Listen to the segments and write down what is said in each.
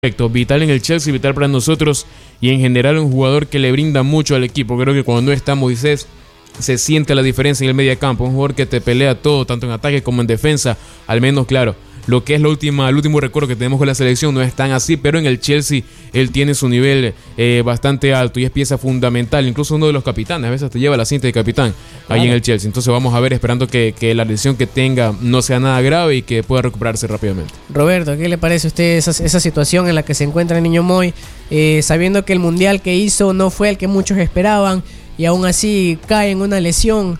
Correcto, vital en el Chelsea, vital para nosotros y en general un jugador que le brinda mucho al equipo. Creo que cuando no está Moisés se siente la diferencia en el mediocampo, un jugador que te pelea todo, tanto en ataque como en defensa, al menos claro. Lo que es el último recuerdo que tenemos con la selección no es tan así, pero en el Chelsea él tiene su nivel bastante alto y es pieza fundamental, incluso uno de los capitanes, a veces te lleva la cinta de capitán ahí en el Chelsea. Entonces vamos a ver, esperando que la lesión que tenga no sea nada grave y que pueda recuperarse rápidamente. Roberto, ¿qué le parece a usted esa situación en la que se encuentra el niño Moy, sabiendo que el mundial que hizo no fue el que muchos esperaban y aún así cae en una lesión?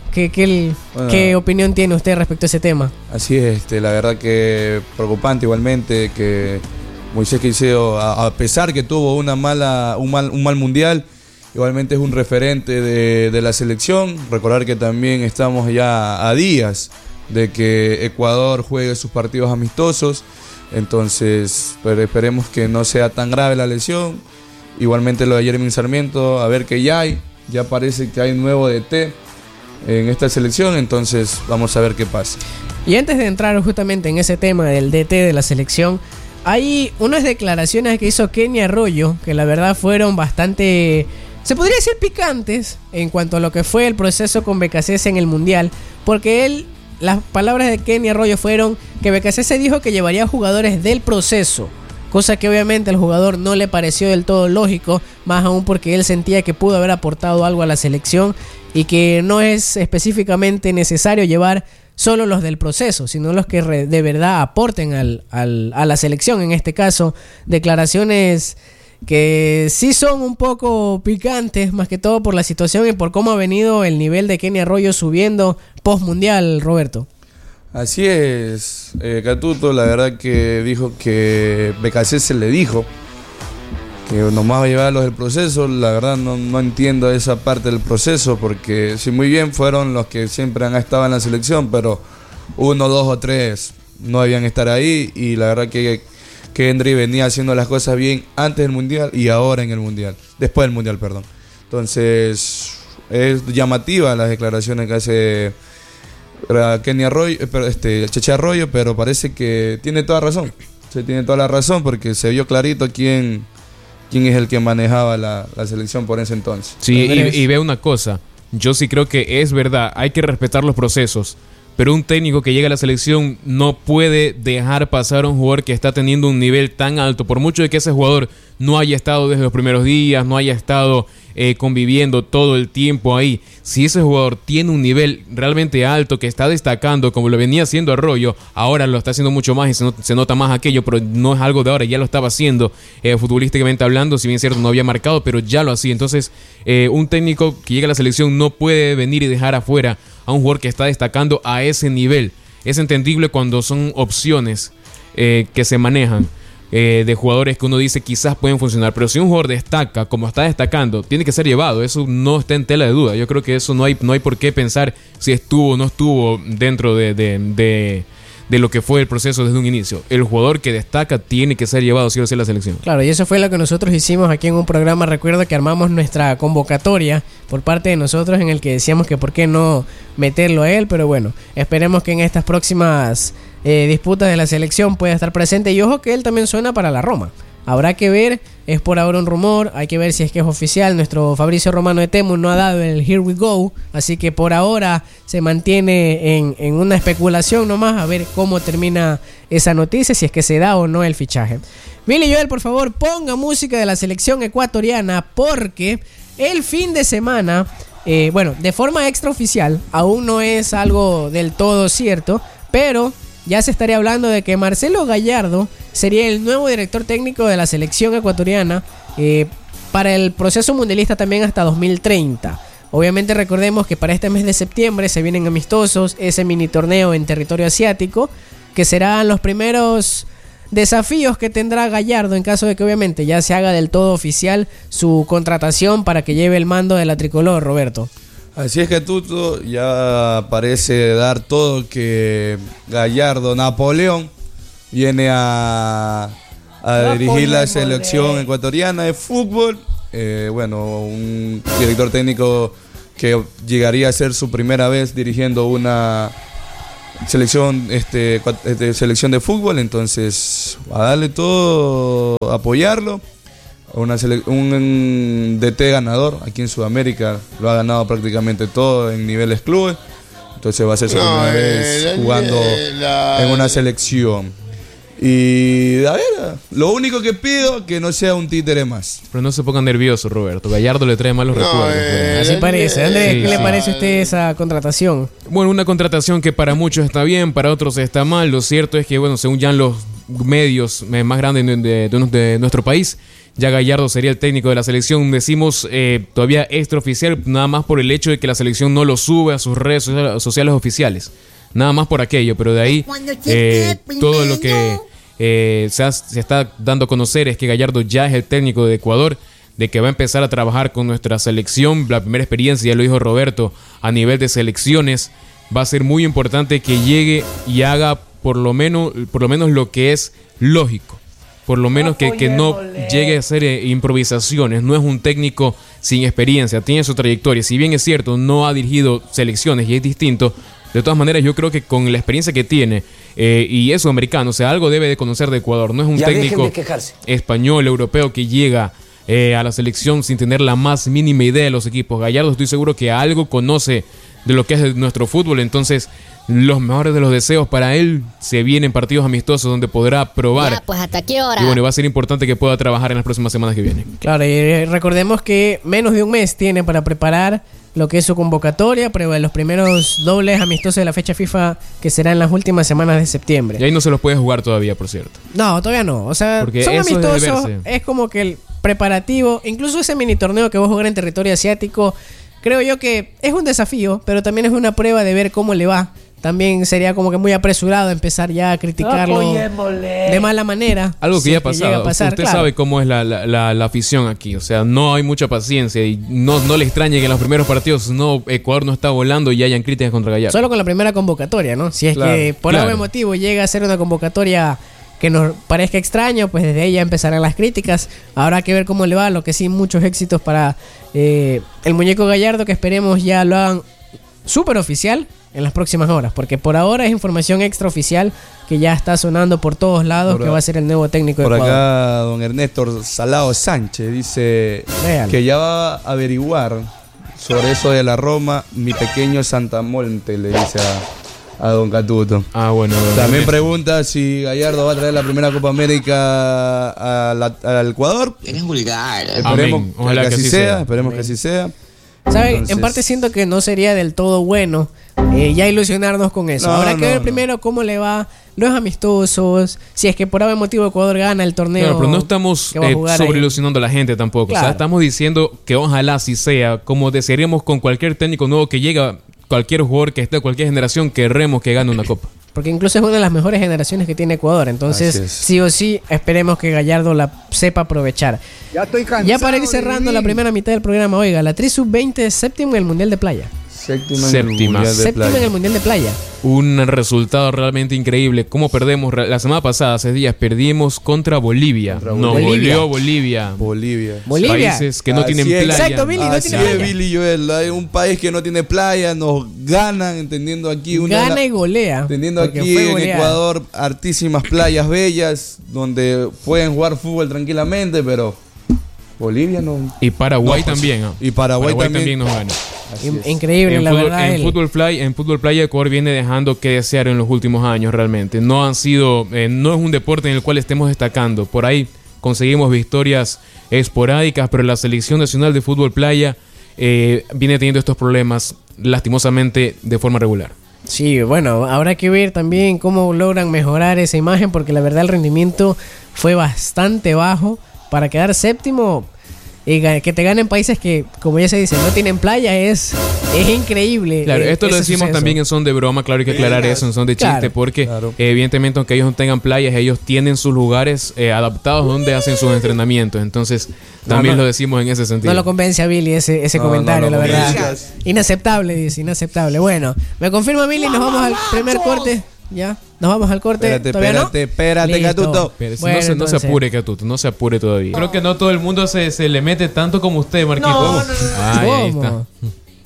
¿Qué opinión tiene usted respecto a ese tema? Así es, la verdad que preocupante igualmente que Moisés Caicedo, a pesar que tuvo un mal mundial, igualmente es un referente de la selección. Recordar que también estamos ya a días de que Ecuador juegue sus partidos amistosos, entonces pero esperemos que no sea tan grave la lesión. Igualmente lo de Yermin Sarmiento, a ver qué ya parece que hay un nuevo DT en esta selección, entonces vamos a ver qué pasa. Y antes de entrar justamente en ese tema del DT de la selección, hay unas declaraciones que hizo Kenny Arroyo que la verdad fueron bastante, se podría decir, picantes en cuanto a lo que fue el proceso con BKCS en el Mundial, porque las palabras de Kenny Arroyo fueron que BKCS dijo que llevaría jugadores del proceso, cosa que obviamente al jugador no le pareció del todo lógico, más aún porque él sentía que pudo haber aportado algo a la selección y que no es específicamente necesario llevar solo los del proceso, sino los que de verdad aporten a la selección. En este caso, declaraciones que sí son un poco picantes, más que todo por la situación y por cómo ha venido el nivel de Kenny Arroyo subiendo post-mundial, Roberto. Así es, Catuto, la verdad que dijo que BKC se le dijo que nomás va a llevar a los del proceso. La verdad no entiendo esa parte del proceso, porque sí, muy bien fueron los que siempre han estado en la selección, pero 1, 2 o 3 no debían estar ahí, y la verdad que Kendry venía haciendo las cosas bien antes del Mundial y ahora en el Mundial, después del Mundial, perdón. Entonces es llamativa las declaraciones que hace Kenny Arroyo, Cheche Arroyo, pero parece que tiene toda razón. Tiene toda la razón, porque se vio clarito quién es el que manejaba la selección por ese entonces. Sí, y ve una cosa, yo sí creo que es verdad, hay que respetar los procesos, pero un técnico que llega a la selección no puede dejar pasar a un jugador que está teniendo un nivel tan alto, por mucho de que ese jugador no haya estado desde los primeros días, no haya estado conviviendo todo el tiempo ahí. Si ese jugador tiene un nivel realmente alto, que está destacando como lo venía haciendo Arroyo, ahora lo está haciendo mucho más y se nota más aquello, pero no es algo de ahora, ya lo estaba haciendo futbolísticamente hablando, si bien es cierto no había marcado, pero ya lo hacía. Entonces un técnico que llega a la selección no puede venir y dejar afuera a un jugador que está destacando a ese nivel. Es entendible cuando son opciones que se manejan de jugadores que uno dice quizás pueden funcionar, pero si un jugador destaca como está destacando, tiene que ser llevado. Eso no está en tela de duda. Yo creo que eso no hay por qué pensar si estuvo o no estuvo dentro de lo que fue el proceso desde un inicio. El jugador que destaca tiene que ser llevado sí o sí a la selección. Claro, y eso fue lo que nosotros hicimos aquí en un programa. Recuerdo que armamos nuestra convocatoria por parte de nosotros, en el que decíamos que por qué no meterlo a él, pero bueno, esperemos que en estas próximas disputas de la selección pueda estar presente. Y ojo que él también suena para la Roma. Habrá que ver, es por ahora un rumor, hay que ver si es que es oficial. Nuestro Fabricio Romano de Temu no ha dado el here we go, así que por ahora se mantiene en una especulación nomás, a ver cómo termina esa noticia, si es que se da o no el fichaje. Billy Joel, por favor, ponga música de la selección ecuatoriana, porque el fin de semana, de forma extraoficial, aún no es algo del todo cierto, pero ya se estaría hablando de que Marcelo Gallardo sería el nuevo director técnico de la selección ecuatoriana para el proceso mundialista también hasta 2030. Obviamente recordemos que para este mes de septiembre se vienen amistosos, ese mini torneo en territorio asiático, que serán los primeros desafíos que tendrá Gallardo en caso de que obviamente ya se haga del todo oficial su contratación para que lleve el mando de la tricolor, Roberto. Así es, que Tuto, ya parece dar todo que Gallardo, Napoleón, viene a dirigir la selección ecuatoriana de fútbol. Un director técnico que llegaría a ser su primera vez dirigiendo una selección selección de fútbol, entonces a darle todo, apoyarlo. Un DT ganador aquí en Sudamérica, lo ha ganado prácticamente todo en niveles clubes, entonces va a ser su primera vez jugando en una selección. Y a ver, lo único que pido que no sea un títere más. Pero no se pongan nerviosos, Roberto. Gallardo le trae malos recuerdos. Así parece. Andrés, ¿qué le parece a usted esa contratación? Bueno, una contratación que para muchos está bien, para otros está mal. Lo cierto es que, bueno, según ya los medios más grandes de nuestro país, ya Gallardo sería el técnico de la selección. Decimos todavía extraoficial, nada más por el hecho de que la selección no lo sube a sus redes sociales oficiales. Nada más por aquello, pero de ahí todo lo que se está dando a conocer es que Gallardo ya es el técnico de Ecuador, de que va a empezar a trabajar con nuestra selección. La primera experiencia, ya lo dijo Roberto, a nivel de selecciones. Va a ser muy importante que llegue y haga por lo menos lo que es lógico. Por lo menos que no llegue a hacer improvisaciones. No es un técnico sin experiencia, tiene su trayectoria. Si bien es cierto, no ha dirigido selecciones y es distinto, de todas maneras yo creo que con la experiencia que tiene y es sudamericano, o sea, algo debe de conocer de Ecuador. No es un técnico español, europeo que llega a la selección sin tener la más mínima idea de los equipos. Gallardo, estoy seguro que algo conoce de lo que es nuestro fútbol, entonces los mejores de los deseos para él. Se vienen partidos amistosos donde podrá probar. Ya, pues hasta qué hora. Y bueno, va a ser importante que pueda trabajar en las próximas semanas que vienen. Claro, y recordemos que menos de un mes tiene para preparar lo que es su convocatoria, prueba de los primeros dobles amistosos de la fecha FIFA, que será en las últimas semanas de septiembre. Y ahí no se los puede jugar todavía, por cierto. No, todavía no. O sea, porque son amistosos, es como que el preparativo, incluso ese mini torneo que va a jugar en territorio asiático, creo yo que es un desafío, pero también es una prueba de ver cómo le va. También sería como que muy apresurado empezar ya a criticarlo de mala manera. Algo que ya ha pasado. Usted sabe cómo es la afición aquí. O sea, no hay mucha paciencia y no le extrañe que en los primeros partidos Ecuador no está volando y hayan críticas contra Gallardo. Solo con la primera convocatoria, ¿no? Si es que por algún motivo llega a ser una convocatoria que nos parezca extraño, pues desde ahí ya empezarán las críticas. Habrá que ver cómo le va. Lo que sí, muchos éxitos para el muñeco Gallardo, que esperemos ya lo hagan súper oficial en las próximas horas, porque por ahora es información extraoficial que ya está sonando por todos lados, que va a ser el nuevo técnico de Ecuador. Por acá don Ernesto Salado Sánchez dice que ya va a averiguar sobre eso de la Roma, mi pequeño Santamonte, le dice a don Catuto. Bueno. También pregunta si Gallardo va a traer la primera Copa América al Ecuador. Eres vulgar. Esperemos que así sea. Esperemos que así sea. ¿Sabe? Entonces, en parte siento que no sería del todo bueno ya ilusionarnos con eso. Habrá que ver primero cómo le va los amistosos, si es que por algún motivo Ecuador gana el torneo. Claro, pero no estamos sobreilusionando a la gente tampoco. Claro. O sea, estamos diciendo que ojalá así sea, como desearíamos con cualquier técnico nuevo que llega, cualquier jugador que esté de cualquier generación, querremos que gane una copa. Porque incluso es una de las mejores generaciones que tiene Ecuador. Entonces, sí o sí, esperemos que Gallardo la sepa aprovechar. Ya estoy cansado. Ya para ir cerrando la primera mitad del programa, oiga, la Tri Sub-20 séptima en el Mundial de Playa. Séptima en el Mundial de Playa. Un resultado realmente increíble. ¿Cómo perdemos? La semana pasada, hace días, perdimos contra Bolivia. Nos goleó Bolivia. Países que no tienen playa. Exacto, Billy, no tiene playa. Billy Joel, hay un país que no tiene playa, nos ganan, entendiendo aquí gana y golea. Teniendo aquí en Ecuador hartísimas playas bellas donde pueden jugar fútbol tranquilamente, pero Bolivia no. Y Paraguay también. Y Paraguay también nos gana. Increíble, la verdad. En fútbol playa Ecuador viene dejando que desear en los últimos años realmente. No es un deporte en el cual estemos destacando. Por ahí conseguimos victorias esporádicas, pero la selección nacional de fútbol playa viene teniendo estos problemas lastimosamente de forma regular. Sí, bueno, habrá que ver también cómo logran mejorar esa imagen, porque la verdad el rendimiento fue bastante bajo para quedar séptimo. Y que te ganen países que, como ya se dice, no tienen playa es increíble. Claro, esto lo decimos suceso. También en son de broma, claro, hay que aclarar eso, en son de chiste, porque evidentemente aunque ellos no tengan playas, ellos tienen sus lugares adaptados donde hacen sus entrenamientos, entonces también lo decimos en ese sentido. No lo convence a Billy ese comentario, la verdad. Inaceptable, dice, inaceptable. Bueno, me confirma Billy, nos vamos al primer corte. Ya, nos vamos al corte. Espérate, Catuto. Bueno, no se apure, Catuto, no se apure todavía. Creo que no todo el mundo se le mete tanto como usted, Marquito. No. Ahí está.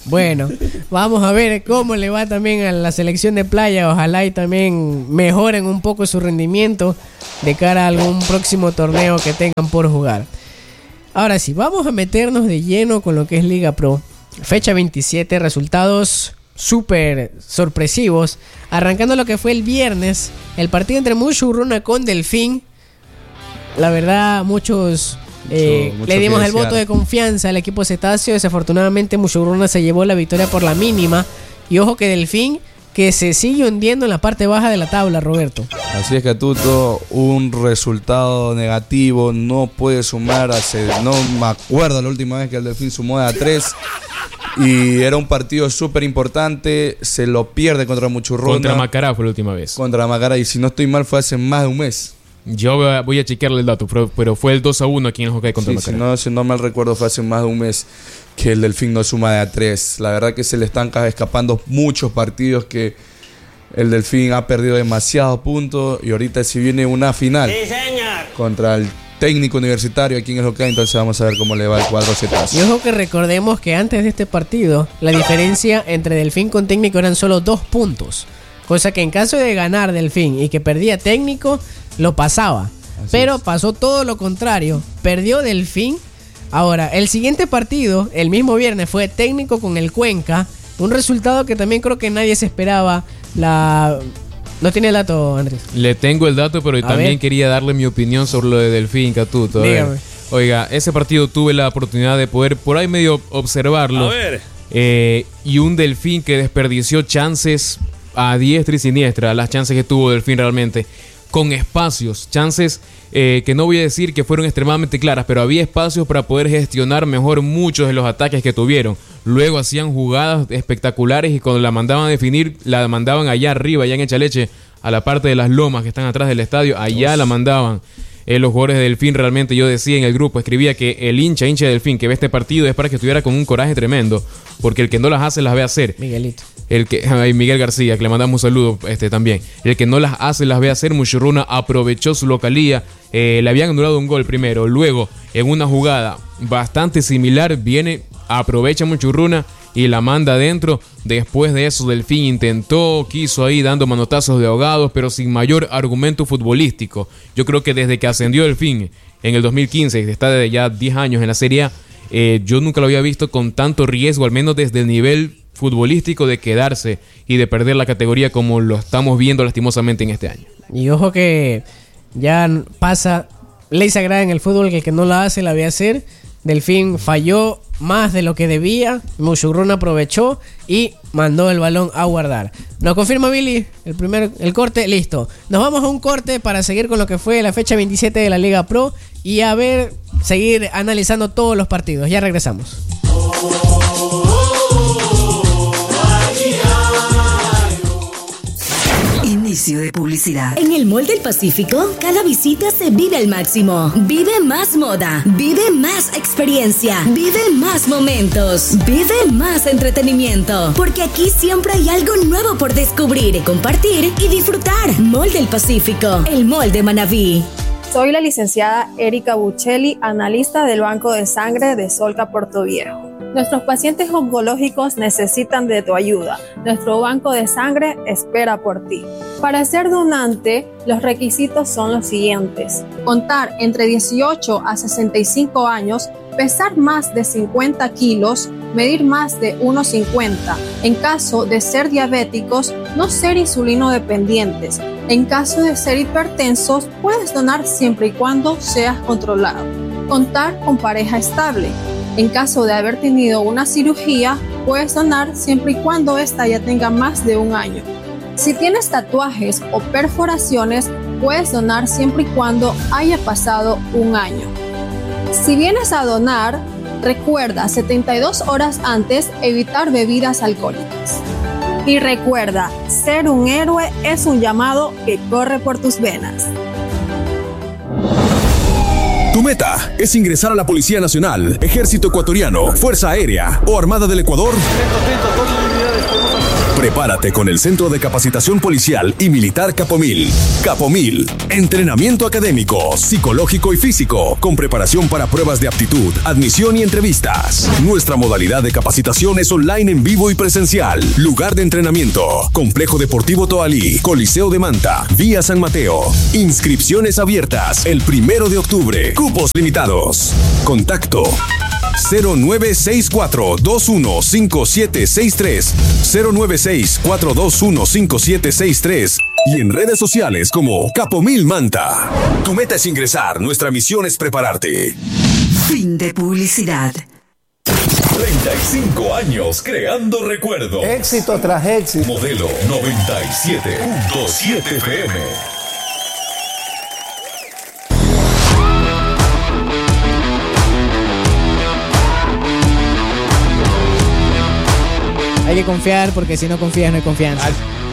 Bueno, vamos a ver cómo le va también a la selección de Playa. Ojalá y también mejoren un poco su rendimiento de cara a algún próximo torneo que tengan por jugar. Ahora sí, vamos a meternos de lleno con lo que es Liga Pro. Fecha 27, resultados súper sorpresivos. Arrancando lo que fue el viernes, el partido entre Mushurruna con Delfín. La verdad, muchos le dimos el voto de confianza al equipo cetáceo. Desafortunadamente Mushurruna se llevó la victoria por la mínima. Y ojo que Delfín, que se sigue hundiendo en la parte baja de la tabla, Roberto. Así es, Catuto, un resultado negativo, no puede sumar. No me acuerdo la última vez que el Delfín sumó de a 3. Y era un partido súper importante, se lo pierde contra Mushurruna. Contra Macará fue la última vez. Contra Macará, y si no estoy mal fue hace más de un mes. Yo voy a chequearle el dato, pero fue el 2-1 aquí en el Hockey contra Macará. Si no mal recuerdo fue hace más de un mes que el Delfín no suma de a 3. La verdad que se le están escapando muchos partidos, que el Delfín ha perdido demasiados puntos. Y ahorita si viene una final contra el Técnico Universitario aquí en el Hockey, entonces vamos a ver cómo le va el cuadro cetáceo. Y ojo que recordemos que antes de este partido la diferencia entre Delfín con Técnico eran solo 2 puntos. Cosa que en caso de ganar Delfín y que perdía Técnico, lo pasaba. Pero pasó todo lo contrario. Perdió Delfín. Ahora, el siguiente partido, el mismo viernes, fue Técnico con el Cuenca. Un resultado que también creo que nadie se esperaba. ¿No tiene el dato, Andrés? Le tengo el dato, pero también quería darle mi opinión sobre lo de Delfín, Catuto. Dígame. Oiga, ese partido tuve la oportunidad de poder por ahí medio observarlo. A ver. Y un Delfín que desperdició chances a diestra y siniestra, las chances que tuvo Delfín realmente, con espacios, chances que no voy a decir que fueron extremadamente claras, pero había espacios para poder gestionar mejor muchos de los ataques que tuvieron. Luego hacían jugadas espectaculares y cuando la mandaban a definir, la mandaban allá arriba, allá en Echaleche, a la parte de las lomas que están atrás del estadio, allá la mandaban. Los jugadores de Delfín, realmente yo decía en el grupo, escribía que el hincha de Delfín que ve este partido es para que estuviera con un coraje tremendo, porque el que no las hace las ve hacer. Miguelito. Miguel García, que le mandamos un saludo también. El que no las hace las ve hacer. Mushurruna aprovechó su localía, le habían anulado un gol primero, luego en una jugada bastante similar aprovecha Mushurruna y la manda adentro. Después de eso Delfín quiso ahí dando manotazos de ahogados, pero sin mayor argumento futbolístico. Yo creo que desde que ascendió Delfín en el 2015, está desde ya 10 años en la Serie A, yo nunca lo había visto con tanto riesgo, al menos desde el nivel futbolístico, de quedarse y de perder la categoría como lo estamos viendo lastimosamente en este año. Y ojo que ya pasa ley sagrada en el fútbol, que el que no la hace la ve hacer. Delfín falló más de lo que debía, Mushurruna aprovechó y mandó el balón a guardar. ¿Nos confirma Billy? El corte, listo. Nos vamos a un corte para seguir con lo que fue la fecha 27 de la Liga Pro y seguir analizando todos los partidos. Ya regresamos. Inicio de publicidad. En el Mall del Pacífico, cada visita se vive al máximo. Vive más moda, vive más experiencia, vive más momentos, vive más entretenimiento. Porque aquí siempre hay algo nuevo por descubrir, compartir y disfrutar. Mall del Pacífico, el Mall de Manabí. Soy la licenciada Erika Buccelli, analista del Banco de Sangre de Solca Portoviejo. Nuestros pacientes oncológicos necesitan de tu ayuda. Nuestro banco de sangre espera por ti. Para ser donante, los requisitos son los siguientes: contar entre 18 a 65 años, pesar más de 50 kilos, medir más de 1,50. En caso de ser diabéticos, no ser insulino dependientes. En caso de ser hipertensos, puedes donar siempre y cuando seas controlado. Contar con pareja estable. En caso de haber tenido una cirugía, puedes donar siempre y cuando ésta ya tenga más de 1 año. Si tienes tatuajes o perforaciones, puedes donar siempre y cuando haya pasado 1 año. Si vienes a donar, recuerda 72 horas antes evitar bebidas alcohólicas. Y recuerda, ser un héroe es un llamado que corre por tus venas. Tu meta es ingresar a la Policía Nacional, Ejército Ecuatoriano, Fuerza Aérea o Armada del Ecuador. Prepárate con el Centro de Capacitación Policial y Militar Capomil. Capomil, entrenamiento académico, psicológico y físico, con preparación para pruebas de aptitud, admisión y entrevistas. Nuestra modalidad de capacitación es online, en vivo y presencial. Lugar de entrenamiento: Complejo Deportivo Toalí, Coliseo de Manta, Vía San Mateo. Inscripciones abiertas el 1 de octubre. Cupos limitados. Contacto 0964-215763, 0964-215763 y en redes sociales como Capomil Manta. Tu meta es ingresar, nuestra misión es prepararte. Fin de publicidad. 35 años creando recuerdos. Éxito tras éxito. Modelo 97.7 FM. Hay que confiar, porque si no confías no hay confianza.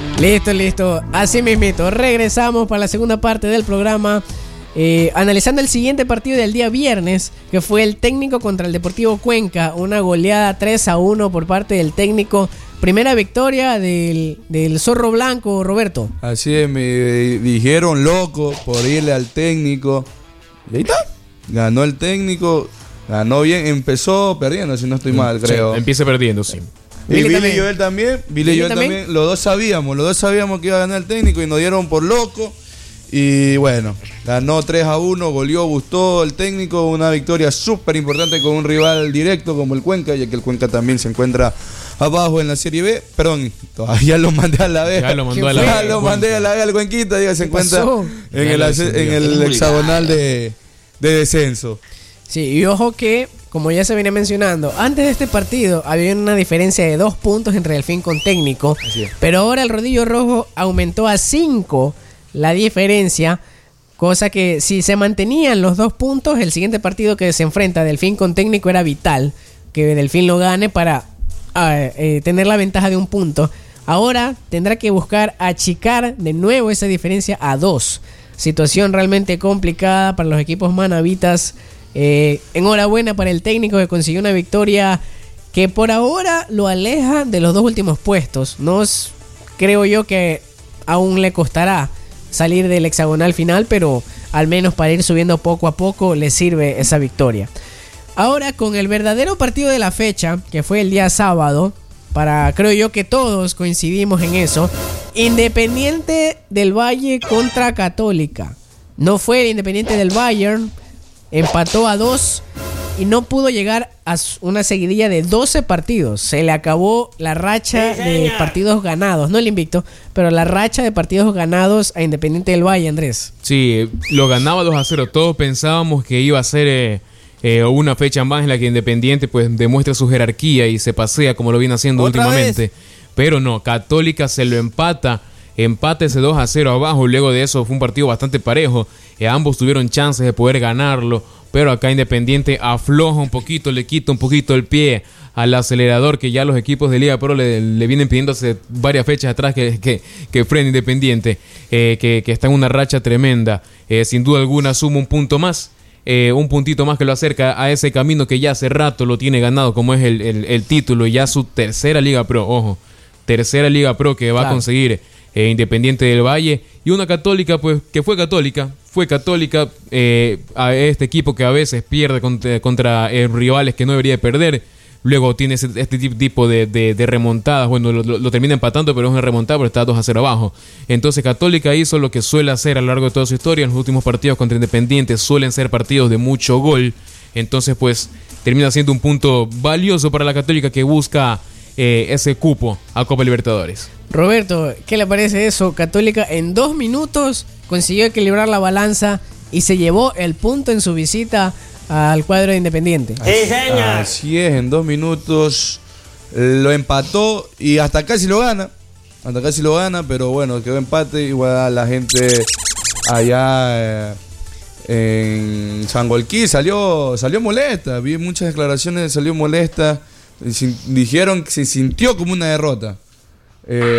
Listo. Así mismito. Regresamos para la segunda parte del programa. Analizando el siguiente partido del día viernes, que fue el Técnico contra el Deportivo Cuenca. Una goleada 3-1 por parte del técnico. Primera victoria del Zorro Blanco, Roberto. Así es, me dijeron loco por irle al técnico. Y ahí está. Ganó el técnico. Ganó bien. Empezó perdiendo, si no estoy mal, creo. Sí, empieza perdiendo, sí. Y Billy y Joel también. Billy y Joel también. Los dos sabíamos que iba a ganar el técnico y nos dieron por loco. Y bueno, ganó 3-1, goleó, gustó el técnico. Una victoria súper importante con un rival directo como el Cuenca, ya que el Cuenca también se encuentra abajo en la Serie B. Perdón, todavía lo mandé a la B. Ya lo mandó a la B. Ya lo mandé a la B al Cuenquita, diga, se encuentra en el hexagonal de descenso. Sí, y ojo que, como ya se viene mencionando, antes de este partido había una diferencia de 2 puntos entre Delfín con Técnico, pero ahora el Rodillo Rojo aumentó a 5 la diferencia, cosa que si se mantenían los 2 puntos, el siguiente partido que se enfrenta Delfín con Técnico era vital, que Delfín lo gane para tener la ventaja de 1 punto. Ahora tendrá que buscar achicar de nuevo esa diferencia a 2. Situación realmente complicada para los equipos manavitas. Enhorabuena para el técnico que consiguió una victoria que por ahora lo aleja de los 2 últimos puestos. Creo yo que aún le costará salir del hexagonal final, pero al menos para ir subiendo poco a poco le sirve esa victoria. Ahora con el verdadero partido de la fecha, que fue el día sábado, creo yo que todos coincidimos en eso. Independiente del Valle contra Católica. No fue el Independiente del Bayern. Empató a 2 y no pudo llegar a una seguidilla de 12 partidos. Se le acabó la racha de partidos ganados. No el invicto, pero la racha de partidos ganados a Independiente del Valle, Andrés. Sí, lo ganaba 2-0. Todos pensábamos que iba a ser una fecha más en la que Independiente pues demuestra su jerarquía y se pasea como lo viene haciendo últimamente. Vez. Pero no, Católica se lo empata ese 2-0 abajo. Luego de eso fue un partido bastante parejo. Ambos tuvieron chances de poder ganarlo, pero acá Independiente afloja un poquito, le quita un poquito el pie al acelerador que ya los equipos de Liga Pro le vienen pidiendo hace varias fechas atrás que frene Independiente, que está en una racha tremenda. Sin duda alguna suma un punto más, un puntito más que lo acerca a ese camino que ya hace rato lo tiene ganado, como es el título y ya su tercera Liga Pro, ojo, tercera Liga Pro que va a conseguir Independiente del Valle, y una Católica pues que fue católica a este equipo que a veces pierde contra rivales que no debería perder. Luego tiene este tipo de remontadas. Bueno, lo termina empatando, pero es una remontada, pero está 2-0 abajo. Entonces Católica hizo lo que suele hacer a lo largo de toda su historia. En los últimos partidos contra Independiente suelen ser partidos de mucho gol. Entonces pues termina siendo un punto valioso para la Católica, que busca ese cupo a Copa Libertadores. Roberto, ¿qué le parece eso? Católica en 2 minutos consiguió equilibrar la balanza y se llevó el punto en su visita al cuadro de Independiente. Así es, en 2 minutos lo empató y hasta casi lo gana, pero bueno, quedó empate. Igual la gente allá en Sangolquí salió molesta. Vi muchas declaraciones, salió molesta. Dijeron que se sintió como una derrota.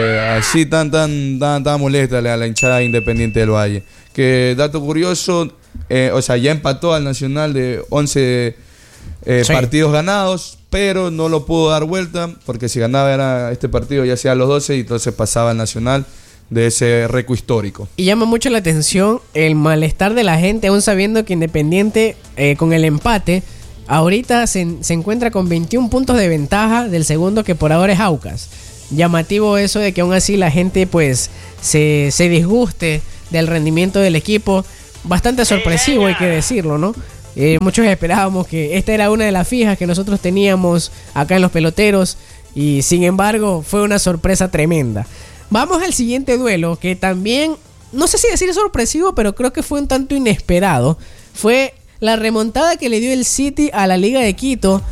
Así tan molesta a la hinchada Independiente del Valle. Que dato curioso, o sea, ya empató al Nacional de 11 Sí. partidos ganados, pero no lo pudo dar vuelta, porque si ganaba era este partido ya sea los 12 y entonces pasaba al Nacional de ese récord histórico. Y llama mucho la atención el malestar de la gente, aún sabiendo que Independiente, con el empate, ahorita se encuentra con 21 puntos de ventaja del segundo, que por ahora es Aucas. Llamativo eso de que aún así la gente pues se disguste del rendimiento del equipo. Bastante sorpresivo, hay que decirlo, ¿no? Muchos esperábamos que esta era una de las fijas que nosotros teníamos acá en Los Peloteros, y sin embargo fue una sorpresa tremenda. Vamos al siguiente duelo, que también, no sé si decir sorpresivo, pero creo que fue un tanto inesperado. Fue la remontada que le dio el City a la Liga de Quito,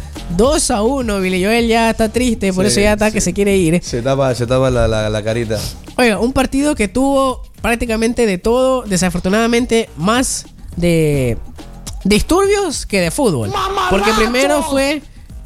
2-1. Billy Joel ya está triste, por eso ya está que se quiere ir. Se tapa la carita. Oiga, un partido que tuvo prácticamente de todo, desafortunadamente más de disturbios que de fútbol. Porque primero fue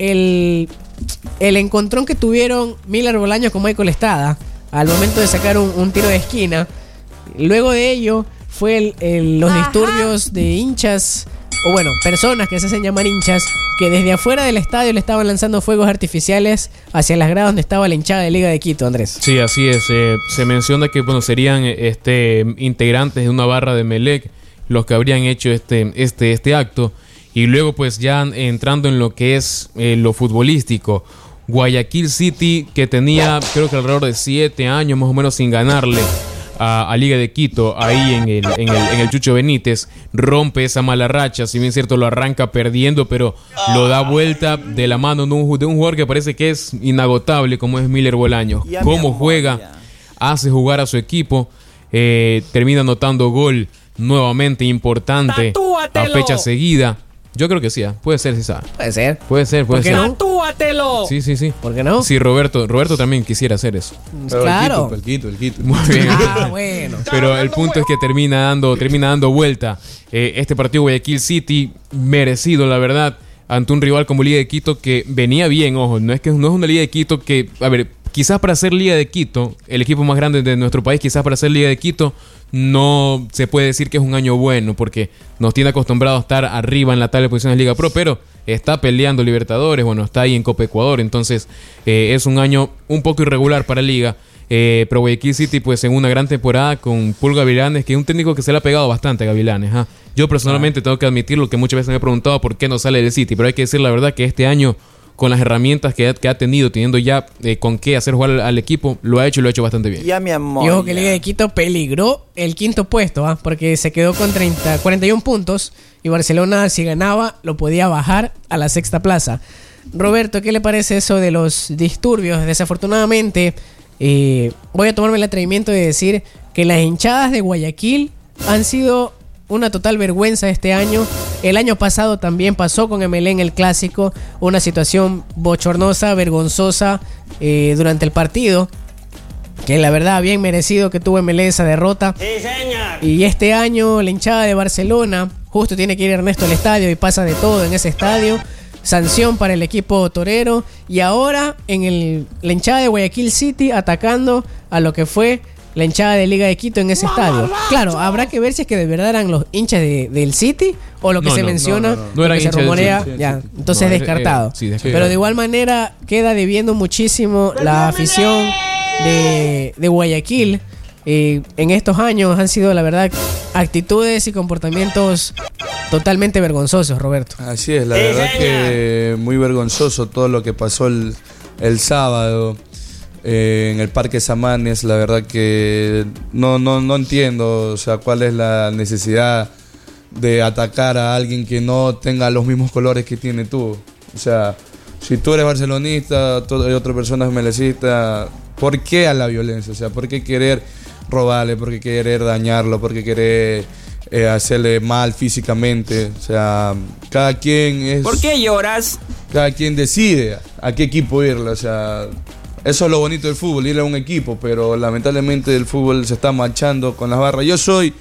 el encontrón que tuvieron Miller Bolaños con Michael Estrada al momento de sacar un tiro de esquina. Luego de ello fue los disturbios de hinchas, o bueno, personas que se hacen llamar hinchas, que desde afuera del estadio le estaban lanzando fuegos artificiales hacia las gradas donde estaba la hinchada de Liga de Quito, Andrés. Sí, así es. Se menciona que serían integrantes de una barra de Melec los que habrían hecho este acto. Y luego pues ya entrando en lo que es lo futbolístico, Guayaquil City, que tenía creo que alrededor de 7 años más o menos sin ganarle a Liga de Quito, ahí en el Chucho Benítez, rompe esa mala racha. Si bien cierto, lo arranca perdiendo, pero lo da vuelta de la mano de un jugador que parece que es inagotable, como es Miller Bolaños. Cómo juega, hace jugar a su equipo, termina anotando gol nuevamente importante a fecha seguida. Yo creo que sí, puede ser, sí sabe. Puede ser. Puede ser. ¿Por qué no? ¡Tatúatelo! Sí. ¿Por qué no? Sí, Roberto también quisiera hacer eso. Pero Claro. El Quito. Muy bien. Ah, bueno. Pero el punto es que termina dando vuelta este partido. Guayaquil City, merecido la verdad, ante un rival como Liga de Quito, que venía bien. Ojo, no es una Liga de Quito que, a ver, quizás para ser Liga de Quito, el equipo más grande de nuestro país, quizás para ser Liga de Quito no se puede decir que es un año bueno, porque nos tiene acostumbrado a estar arriba en la tabla de posiciones de Liga Pro, pero está peleando Libertadores, bueno, está ahí en Copa Ecuador, entonces es un año un poco irregular para Liga. Pero Guayaquil City pues en una gran temporada con Pulga Gavilanes, que es un técnico que se le ha pegado bastante a Gavilanes. Yo personalmente tengo que admitirlo, que muchas veces me he preguntado por qué no sale del City, pero hay que decir la verdad que este año, con las herramientas que ha tenido, teniendo ya con qué hacer jugar al equipo, lo ha hecho bastante bien. Ya, mi amor. Y ojo que Liga de Quito peligró el quinto puesto, porque se quedó con 41 puntos y Barcelona, si ganaba, lo podía bajar a la sexta plaza. Roberto, ¿qué le parece eso de los disturbios? Desafortunadamente, voy a tomarme el atrevimiento de decir que las hinchadas de Guayaquil han sido una total vergüenza este año. El año pasado también pasó con MLE en el Clásico, una situación bochornosa, vergonzosa durante el partido, que la verdad bien merecido que tuvo MLE esa derrota. Sí, señor. Y este año la hinchada de Barcelona, justo tiene que ir Ernesto al estadio y pasa de todo en ese estadio. Sanción para el equipo torero. Y ahora la hinchada de Guayaquil City atacando a lo que fue la hinchada de Liga de Quito en ese estadio. Claro, habrá que ver si es que de verdad eran los hinchas del City o lo que se menciona, no eran lo que se hinchas del rumorea, City. ya, entonces descartado. Sí, descartado. Pero de igual manera queda debiendo muchísimo la afición de Guayaquil. En estos años han sido, la verdad, actitudes y comportamientos totalmente vergonzosos, Roberto. Así es, la verdad que muy vergonzoso todo lo que pasó el sábado en el Parque Samanes. La verdad que no entiendo, o sea, cuál es la necesidad de atacar a alguien que no tenga los mismos colores que tiene tú. O sea, si tú eres barcelonista y otra persona es melecista, ¿por qué a la violencia? O sea, ¿por qué querer robarle? ¿Por qué querer dañarlo? ¿Por qué querer hacerle mal físicamente? O sea, cada quien es... ¿Por qué lloras? Cada quien decide a qué equipo irle. O sea, eso es lo bonito del fútbol, ir a un equipo, pero lamentablemente el fútbol se está marchando con las barras. Yo estoy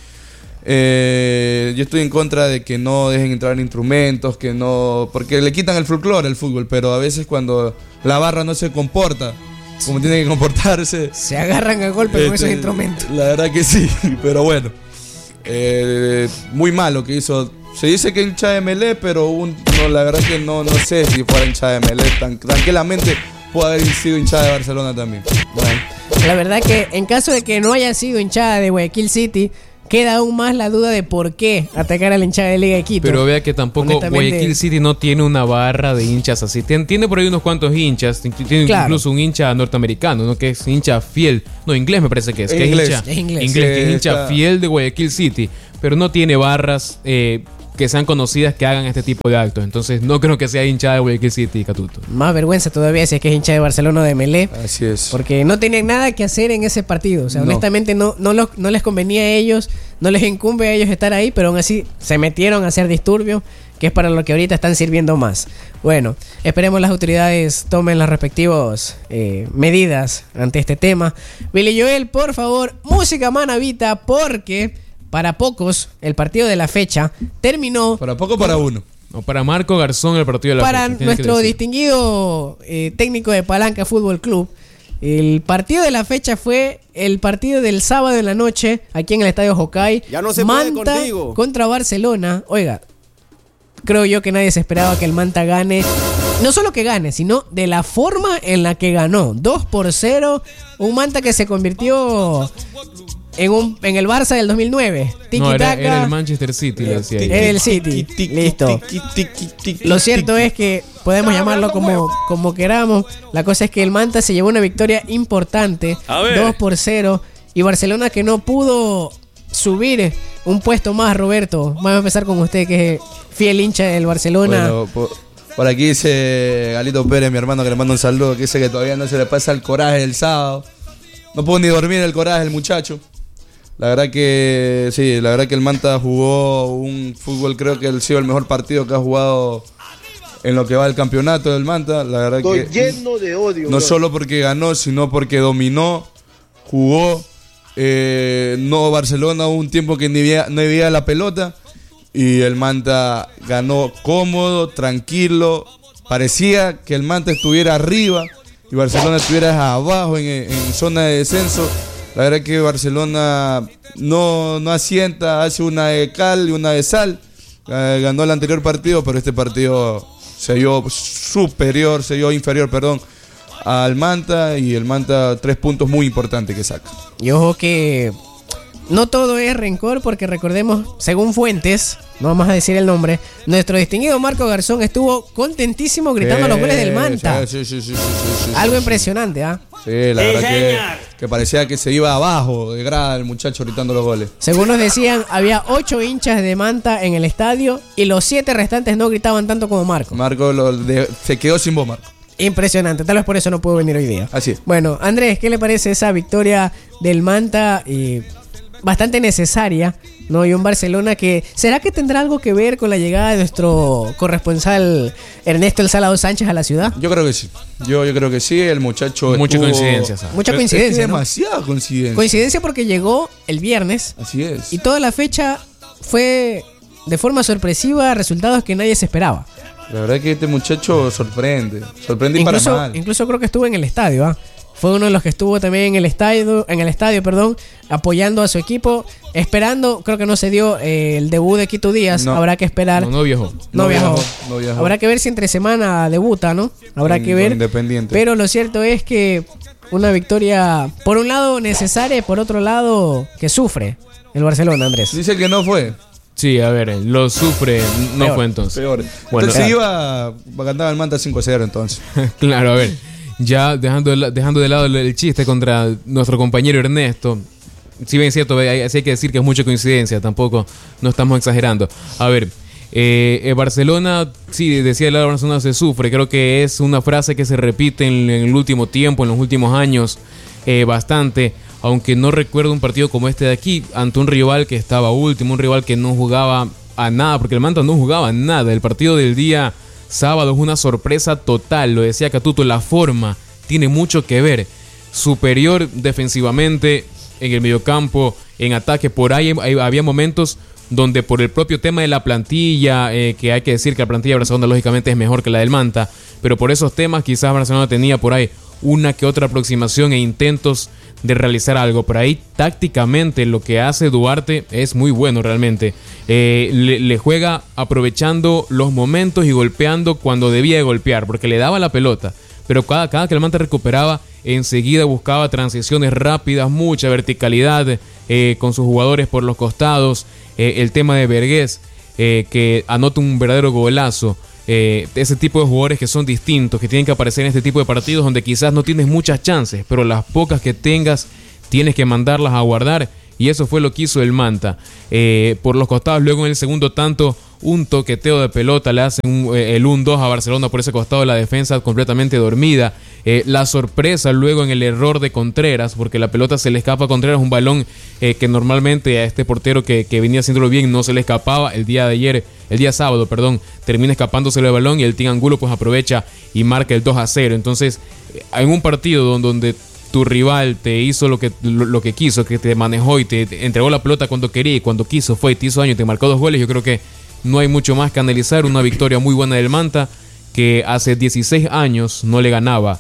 en contra de que no dejen entrar instrumentos, que no, porque le quitan el folclore al fútbol, pero a veces cuando la barra no se comporta como tiene que comportarse, se agarran a golpe con esos instrumentos. La verdad que sí, pero bueno. muy malo que hizo. Se dice que hincha de Melé, pero no, la verdad que no sé si fuera hincha de Melé. Tranquilamente puede haber sido hincha de Barcelona también. Bueno, la verdad que en caso de que no haya sido hinchada de Guayaquil City, queda aún más la duda de por qué atacar a la hinchada de Liga de Quito. Pero vea que tampoco Guayaquil City no tiene una barra de hinchas así. Tiene por ahí unos cuantos hinchas. Tiene incluso un hincha norteamericano, ¿no? Que es hincha fiel. No, inglés me parece que es. Que es inglés. Que es hincha fiel de Guayaquil City. Pero no tiene barras que sean conocidas que hagan este tipo de actos. Entonces no creo que sea hinchada de Guayaquil City, Catuto. Más vergüenza todavía si es que es hincha de Barcelona o de Melé. Así es. Porque no tenían nada que hacer en ese partido. O sea, honestamente no les convenía a ellos, no les incumbe a ellos estar ahí, pero aún así se metieron a hacer disturbios, que es para lo que ahorita están sirviendo más. Bueno, esperemos las autoridades tomen las respectivas medidas ante este tema. Billy Joel, por favor, música manavita, porque para pocos el partido de la fecha terminó. Para poco, para uno. No, para Marco Garzón el partido de la fecha. Para nuestro distinguido técnico de Palanca Fútbol Club, el partido de la fecha fue el partido del sábado en la noche aquí en el Estadio Hokai. Ya no se Manta puede contigo. Contra Barcelona. Oiga, creo yo que nadie se esperaba que el Manta gane. No solo que gane, sino de la forma en la que ganó. 2-0. Un Manta que se convirtió en el Barça del 2009. No, era el Manchester City, le decía. Era el City. Listo. Lo cierto es que podemos llamarlo como queramos. La cosa es que el Manta se llevó una victoria importante, 2-0. Y Barcelona, que no pudo subir un puesto más, Roberto. Vamos a empezar con usted, que es fiel hincha del Barcelona. Bueno, por aquí dice Galito Pérez, mi hermano, que le mando un saludo, que dice que todavía no se le pasa el coraje del sábado. No pudo ni dormir el coraje del muchacho. La verdad que sí, la verdad que el Manta jugó un fútbol, creo que ha sido el mejor partido que ha jugado en lo que va del campeonato del Manta. La verdad Estoy que lleno de odio. no solo porque ganó, sino porque dominó, jugó. No, Barcelona hubo un tiempo que no había la pelota y el Manta ganó cómodo, tranquilo. Parecía que el Manta estuviera arriba y Barcelona estuviera abajo en zona de descenso. La verdad que Barcelona no asienta, hace una de cal y una de sal. Ganó el anterior partido, pero este partido se dio inferior al Manta, y el Manta 3 puntos muy importantes que saca. Y ojo que no todo es rencor, porque recordemos, según fuentes, no vamos a decir el nombre, nuestro distinguido Marco Garzón estuvo contentísimo gritando los goles del Manta. Sí. Algo impresionante, ¿ah? Sí, la verdad que parecía que se iba abajo de grada el muchacho gritando los goles. Según nos decían, había 8 hinchas de Manta en el estadio y los 7 restantes no gritaban tanto como Marco. Marco se quedó sin voz, Marco. Impresionante, tal vez por eso no pudo venir hoy día. Así es. Bueno, Andrés, ¿qué le parece esa victoria del Manta? Bastante necesaria, ¿no? Y un Barcelona que... ¿será que tendrá algo que ver con la llegada de nuestro corresponsal Ernesto El Salado Sánchez a la ciudad? Yo creo que sí. Yo creo que sí. El muchacho Mucha coincidencia, ¿sabes? Mucha coincidencia, ¿no? Demasiada coincidencia. Coincidencia porque llegó el viernes. Así es. Y toda la fecha fue de forma sorpresiva, resultados que nadie se esperaba. La verdad que este muchacho sorprende y para mal. Incluso creo que estuvo en el estadio, ¿ah? Fue uno de los que estuvo también en el estadio, apoyando a su equipo, esperando. Creo que no se dio el debut de Quito Díaz. No, habrá que esperar. No viajó. No viajó. Habrá que ver si entre semana debuta, ¿no? Habrá que ver. Independiente. Pero lo cierto es que una victoria, por un lado necesaria y por otro lado que sufre el Barcelona, Andrés. Dice que no fue. Sí, a ver, lo sufre, no peor, fue entonces. Peor. Bueno, entonces iba a ganar el Manta 5-0 entonces. Claro, a ver. Ya dejando de lado el chiste contra nuestro compañero Ernesto, si bien es cierto, así hay que decir que es mucha coincidencia, tampoco no estamos exagerando. A ver, Barcelona, sí, decía el lado de Barcelona se sufre, creo que es una frase que se repite en el último tiempo, en los últimos años, bastante, aunque no recuerdo un partido como este de aquí, ante un rival que estaba último, un rival que no jugaba a nada, porque el Manta no jugaba a nada. El partido del día sábado es una sorpresa total, lo decía Catuto, la forma tiene mucho que ver. Superior defensivamente, en el mediocampo, en ataque, por ahí había momentos donde por el propio tema de la plantilla, que hay que decir que la plantilla de Barcelona lógicamente es mejor que la del Manta, pero por esos temas quizás Barcelona tenía por ahí una que otra aproximación e intentos realizar algo. Por ahí tácticamente lo que hace Duarte es muy bueno realmente. Le juega aprovechando los momentos y golpeando cuando debía de golpear, porque le daba la pelota. Pero cada que el Manta recuperaba, enseguida buscaba transiciones rápidas, mucha verticalidad con sus jugadores por los costados. El tema de Vergés, que anota un verdadero golazo. Ese tipo de jugadores que son distintos, que tienen que aparecer en este tipo de partidos donde quizás no tienes muchas chances, pero las pocas que tengas tienes que mandarlas a guardar, y eso fue lo que hizo el Manta. Por los costados, luego en el segundo tanto, un toqueteo de pelota, le hacen el 1-2 a Barcelona por ese costado de la defensa completamente dormida. La sorpresa luego en el error de Contreras, porque la pelota se le escapa a Contreras, un balón que normalmente a este portero que venía haciéndolo bien no se le escapaba. El día sábado, termina escapándosele el balón y el Team Angulo pues aprovecha y marca el 2-0. Entonces, en un partido donde tu rival te hizo lo que quiso, que te manejó y te entregó la pelota cuando quería y cuando quiso fue y te hizo daño y te marcó 2 goles, yo creo que no hay mucho más que analizar. Una victoria muy buena del Manta, que hace 16 años no le ganaba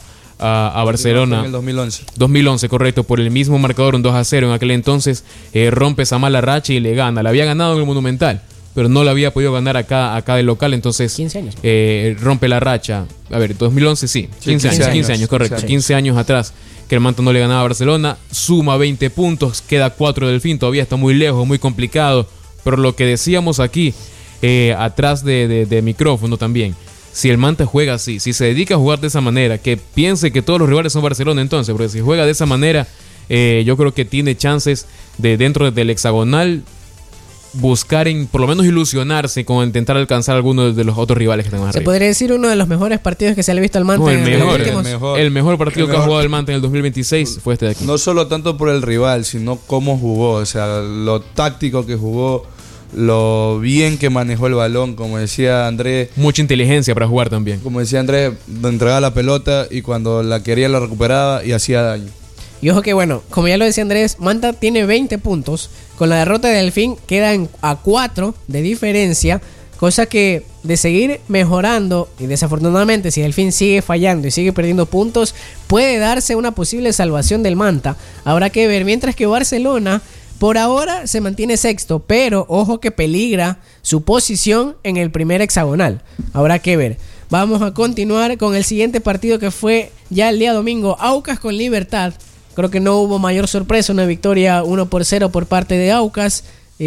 a Barcelona. En el 2011. 2011, correcto, por el mismo marcador, un 2-0 en aquel entonces. Rompe esa mala racha y le gana. La había ganado en el Monumental, pero no la había podido ganar acá de local, entonces 15 años. Rompe la racha. A ver, 2011 sí, 15 años, correcto, 15 años atrás que el Manta no le ganaba a Barcelona. Suma 20 puntos, queda 4 del fin, todavía está muy lejos, muy complicado, pero lo que decíamos aquí, atrás de micrófono también, si el Manta juega así, si se dedica a jugar de esa manera, que piense que todos los rivales son Barcelona entonces, porque si juega de esa manera, yo creo que tiene chances de dentro del hexagonal buscar por lo menos ilusionarse con intentar alcanzar alguno de los otros rivales que tenemos arriba. Se podría decir uno de los mejores partidos que se le ha visto al Manta. No, el mejor partido que ha jugado el Manta en el 2026 fue este de aquí. No solo tanto por el rival, sino cómo jugó, o sea, lo táctico que jugó, lo bien que manejó el balón, como decía Andrés. Mucha inteligencia para jugar también. Como decía Andrés, entregaba la pelota y cuando la quería la recuperaba y hacía daño. Y ojo que bueno, como ya lo decía Andrés, Manta tiene 20 puntos. Con la derrota de Delfín quedan a 4 de diferencia. Cosa que de seguir mejorando, y desafortunadamente si Delfín sigue fallando y sigue perdiendo puntos, puede darse una posible salvación del Manta. Habrá que ver, mientras que Barcelona por ahora se mantiene sexto, pero ojo que peligra su posición en el primer hexagonal. Habrá que ver. Vamos a continuar con el siguiente partido, que fue ya el día domingo, Aucas con Libertad. Creo que no hubo mayor sorpresa, una victoria 1-0 por parte de Aucas,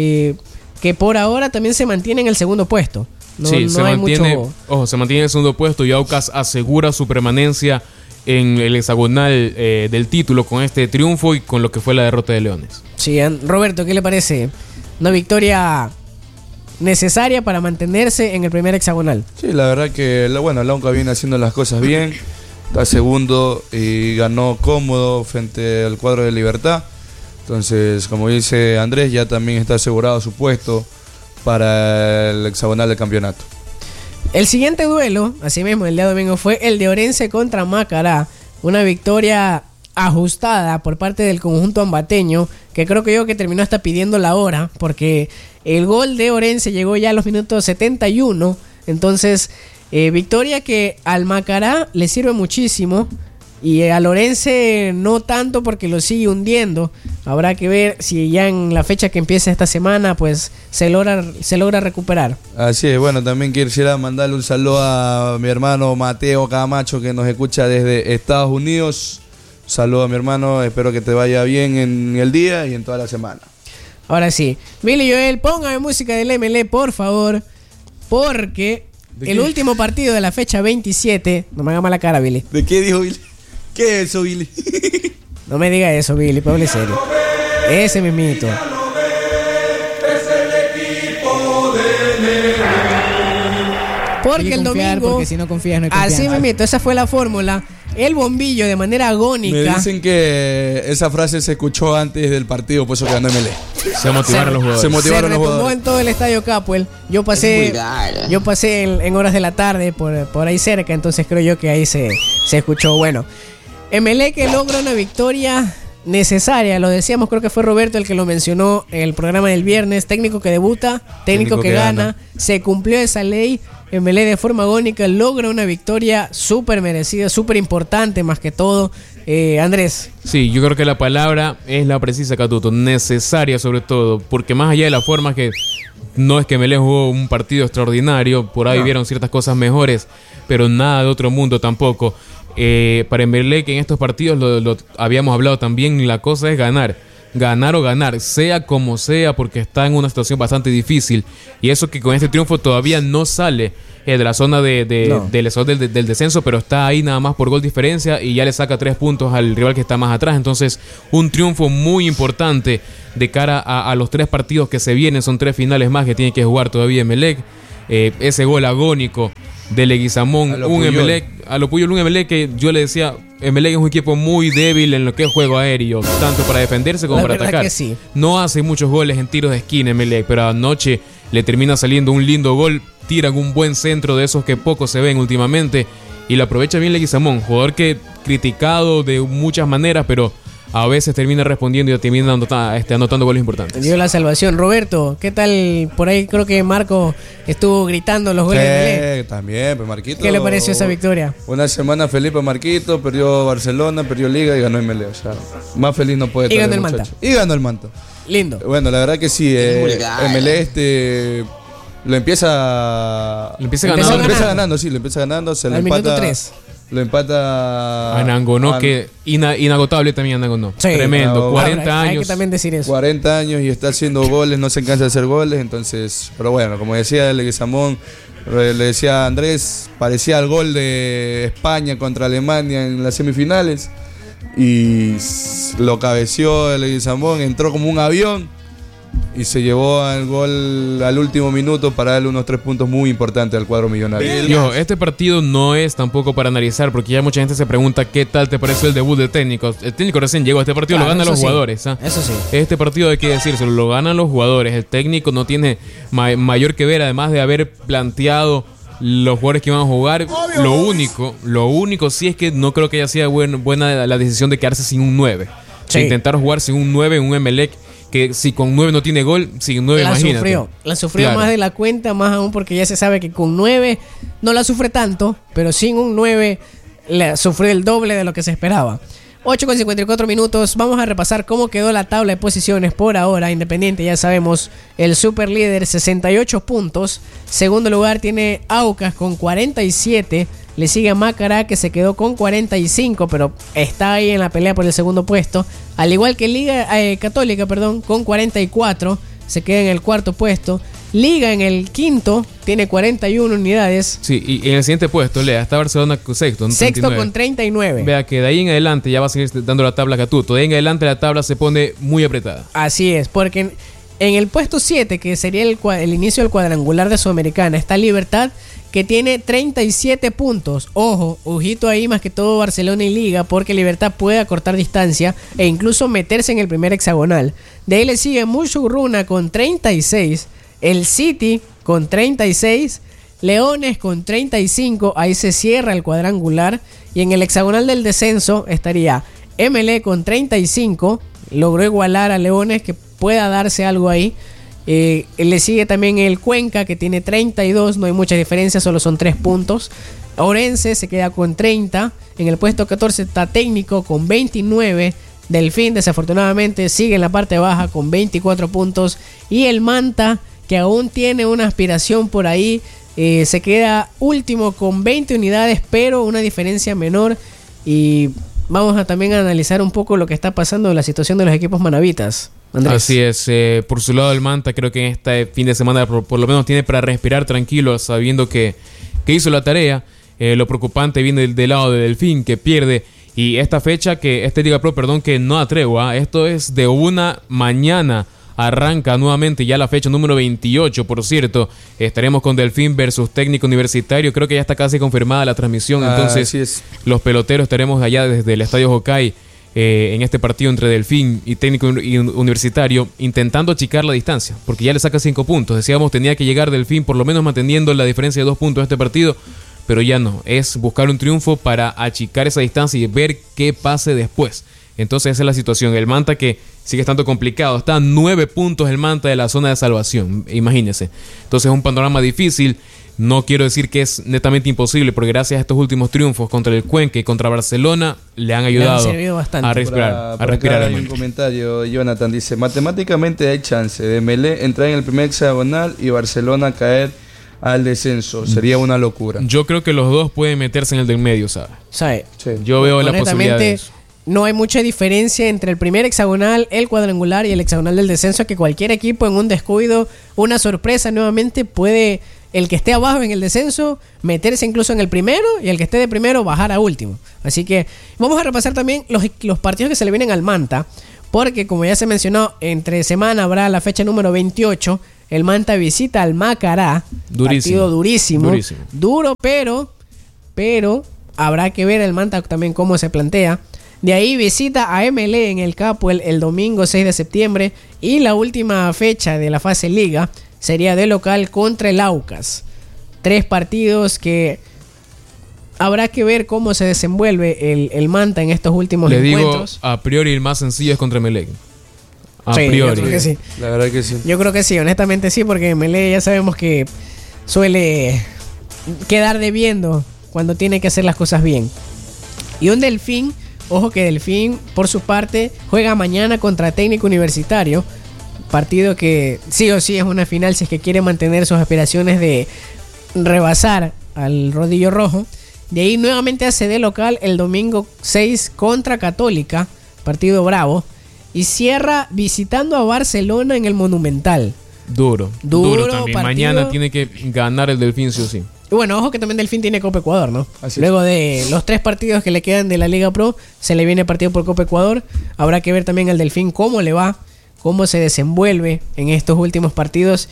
que por ahora también se mantiene en el segundo puesto. Se mantiene en el segundo puesto y Aucas asegura su permanencia en el hexagonal del título con este triunfo y con lo que fue la derrota de Leones. Sí, Roberto, ¿qué le parece? Una victoria necesaria para mantenerse en el primer hexagonal. Sí, la verdad que el Aucas viene haciendo las cosas bien. Está segundo y ganó cómodo frente al cuadro de Libertad. Entonces, como dice Andrés, ya también está asegurado su puesto para el hexagonal del campeonato. El siguiente duelo, así mismo el día domingo, fue el de Orense contra Macará. Una victoria ajustada por parte del conjunto ambateño, que creo que terminó hasta pidiendo la hora, porque el gol de Orense llegó ya a los minutos 71. Entonces, victoria que al Macará le sirve muchísimo y al Orense no tanto, porque lo sigue hundiendo. Habrá que ver si ya en la fecha que empieza esta semana pues se logra recuperar. Así es, bueno, también quisiera mandarle un saludo a mi hermano Mateo Camacho, que nos escucha desde Estados Unidos. Saludo a mi hermano, espero que te vaya bien en el día y en toda la semana. Ahora sí, Billy Joel, póngame música del MLE, por favor, porque el último partido de la fecha 27, no me haga mala cara, Billy. ¿De qué dijo Billy? ¿Qué es eso, Billy? No me diga eso, Billy, pero hable serio. Ese mismito. Porque el domingo, porque si no confías, no hay confianza. así mismito, esa fue la fórmula. El bombillo de manera agónica. Me dicen que esa frase se escuchó antes del partido, por eso que ganó MLE. Se motivaron los jugadores. Se retumbó en todo el estadio Capuel. Yo pasé en horas de la tarde por ahí cerca, entonces creo yo que ahí se escuchó. Bueno, MLE que logra una victoria necesaria, lo decíamos, creo que fue Roberto el que lo mencionó en el programa del viernes, técnico que debuta, técnico que gana, se cumplió esa ley, Emelec de forma agónica logra una victoria súper merecida, súper importante más que todo. Andrés. Sí, yo creo que la palabra es la precisa, Catuto, necesaria sobre todo, porque más allá de la forma que no es que Emelec jugó un partido extraordinario, por ahí vieron ciertas cosas mejores, pero nada de otro mundo tampoco. Para Emelec en estos partidos, lo habíamos hablado también, la cosa es ganar o ganar, sea como sea, porque está en una situación bastante difícil, y eso que con este triunfo todavía no sale de la zona del descenso, pero está ahí nada más por gol diferencia y ya le saca 3 puntos al rival que está más atrás. Entonces, un triunfo muy importante de cara a los 3 partidos que se vienen. Son 3 finales más que tiene que jugar todavía Emelec. Ese gol agónico de Leguizamón, un Emelec que yo le decía, Emelec es un equipo muy débil en lo que es juego aéreo, tanto para defenderse como para atacar. Sí. No hace muchos goles en tiros de esquina Emelec, pero anoche le termina saliendo un lindo gol. Tiran un buen centro de esos que pocos se ven últimamente y lo aprovecha bien Leguizamón, jugador que criticado de muchas maneras, pero a veces termina respondiendo y termina anotando goles importantes. Dio la salvación. Roberto, ¿qué tal? Por ahí creo que Marco estuvo gritando los goles de Emelec. También, pues Marquito. ¿Qué le pareció esa victoria? Una semana feliz para Marquito, perdió Barcelona, perdió Liga y ganó Emelec. O sea, más feliz no puede estar. Y ganó el Manta. Y ganó el Manta. Lindo. Bueno, la verdad que sí, Emelec lo empieza ganando, se lo al empata. Minuto 3. Lo empata Anangonó, que inagotable también Anangonó. Sí. Tremendo, 40 años. Hay que también decir eso. 40 años y está haciendo goles, no se cansa de hacer goles, entonces, pero bueno, como decía Leguizamón, le decía a Andrés, parecía el gol de España contra Alemania en las semifinales y lo cabeció Leguizamón, entró como un avión y se llevó al gol al último minuto para darle unos 3 puntos muy importantes al cuadro millonario. Este partido no es tampoco para analizar, porque ya mucha gente se pregunta qué tal te pareció el debut del técnico. El técnico recién llegó a este partido, lo ganan los jugadores. Eso sí. Este partido hay que decírselo, lo ganan los jugadores. El técnico no tiene mayor que ver, además de haber planteado los jugadores que iban a jugar. Lo único sí es que no creo que haya sido buena la decisión de quedarse sin un 9. Sí. De intentar jugar sin un 9 en un Emelec que si con 9 no tiene gol, sin 9 imagínate. La sufrió más de la cuenta, más aún porque ya se sabe que con 9 no la sufre tanto, pero sin un 9 la sufrió el doble de lo que se esperaba. 8:54 minutos, vamos a repasar cómo quedó la tabla de posiciones por ahora. Independiente, ya sabemos, el super líder, 68 puntos. Segundo lugar tiene Aucas con 47. Le sigue Macará, que se quedó con 45, pero está ahí en la pelea por el segundo puesto. Al igual que Liga Católica, con 44, se queda en el cuarto puesto. Liga en el quinto, tiene 41 unidades. Sí, y en el siguiente puesto, Lea, está Barcelona sexto. Sexto con 39. Vea que de ahí en adelante ya va a seguir dando la tabla Catuto. De ahí en adelante la tabla se pone muy apretada. Así es, porque en el puesto 7, que sería el inicio del cuadrangular de Sudamericana, está Libertad, que tiene 37 puntos. Ojito ahí, más que todo Barcelona y Liga, porque Libertad puede acortar distancia e incluso meterse en el primer hexagonal. De ahí le sigue Mushurruna con 36, el City con 36, Leones con 35, ahí se cierra el cuadrangular. Y en el hexagonal del descenso estaría Emelec con 35, logró igualar a Leones, que pueda darse algo ahí. Le sigue también el Cuenca, que tiene 32, no hay mucha diferencia, solo son 3 puntos. Orense se queda con 30. En el puesto 14 está Técnico con 29. Delfín, desafortunadamente, sigue en la parte baja con 24 puntos. Y el Manta, que aún tiene una aspiración por ahí, se queda último con 20 unidades, pero una diferencia menor. Y vamos a también analizar un poco lo que está pasando en la situación de los equipos manavitas. Andrés. Así es, por su lado el Manta creo que en este fin de semana por lo menos tiene para respirar tranquilo, sabiendo que hizo la tarea. Lo preocupante viene del lado de Delfín, que pierde, y esta fecha, Liga Pro, que no da tregua. Esto es de una mañana, arranca nuevamente ya la fecha número 28, por cierto. Estaremos con Delfín versus Técnico Universitario, creo que ya está casi confirmada la transmisión, entonces los peloteros estaremos allá desde el Estadio Hokkaido en este partido entre Delfín y Técnico Universitario, intentando achicar la distancia, porque ya le saca 5 puntos. Decíamos, tenía que llegar Delfín por lo menos manteniendo la diferencia de 2 puntos a este partido, pero ya no, es buscar un triunfo para achicar esa distancia y ver qué pase después. Entonces esa es la situación. El Manta que sigue estando complicado. Está a 9 puntos el Manta de la zona de salvación. Imagínense. Entonces es un panorama difícil. No quiero decir que es netamente imposible, porque gracias a estos últimos triunfos contra el Cuenca y contra Barcelona le han ayudado a respirar. Por acá hay un comentario, Jonathan dice: matemáticamente hay chance de Melé entrar en el primer hexagonal y Barcelona caer al descenso. Sería una locura. Yo creo que los dos pueden meterse en el del medio, ¿sabes? Sí. Yo veo la posibilidad de eso. No hay mucha diferencia entre el primer hexagonal, el cuadrangular y el hexagonal del descenso, que cualquier equipo en un descuido, una sorpresa nuevamente, puede, el que esté abajo en el descenso, meterse incluso en el primero, y el que esté de primero bajar a último. Así que vamos a repasar también los partidos que se le vienen al Manta, porque como ya se mencionó, entre semana habrá la fecha número 28, el Manta visita al Macará. Partido durísimo. Duro, pero habrá que ver el Manta también cómo se plantea. De ahí visita a MLE en el Capo el domingo 6 de septiembre. Y la última fecha de la fase Liga sería de local contra el Aucas. 3 partidos que habrá que ver cómo se desenvuelve el Manta en estos últimos encuentros. Digo, a priori el más sencillo es contra Melec. A priori. Yo creo que sí. La verdad que sí. Yo creo que sí, honestamente sí, porque Melec ya sabemos que suele quedar debiendo cuando tiene que hacer las cosas bien. Y un Delfín, ojo que Delfín por su parte juega mañana contra Técnico Universitario, partido que sí o sí es una final si es que quiere mantener sus aspiraciones de rebasar al Rodillo Rojo. De ahí nuevamente hace de local el domingo 6 contra Católica, partido bravo, y cierra visitando a Barcelona en el Monumental. Duro también. Partido. Mañana tiene que ganar el Delfín sí o sí. Y bueno, ojo que también Delfín tiene Copa Ecuador, ¿no? Así Luego de los 3 partidos que le quedan de la Liga Pro, se le viene partido por Copa Ecuador. Habrá que ver también al Delfín cómo le va, cómo se desenvuelve en estos últimos partidos.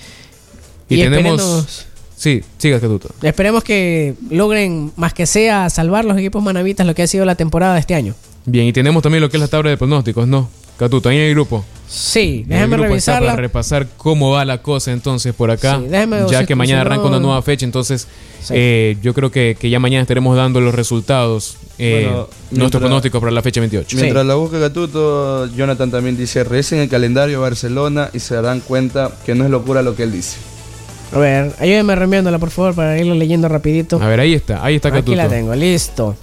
Y tenemos... Sí, siga Catuto. Esperemos que logren, más que sea, salvar los equipos manavitas lo que ha sido la temporada de este año. Bien, y tenemos también lo que es la tabla de pronósticos, ¿no? Catuto, ahí en el grupo. Sí, déjame revisarla. Para repasar cómo va la cosa entonces por acá. Sí, ya que mañana arranca una nueva fecha, entonces sí. Yo creo que ya mañana estaremos dando los resultados, nuestros pronósticos para la fecha 28. Mientras la busca Catuto, Jonathan también dice: revisen el calendario de Barcelona y se darán cuenta que no es locura lo que él dice. A ver, ayúdeme reenviándola por favor para irlo leyendo rapidito. A ver, ahí está Catuto. Aquí la tengo, listo.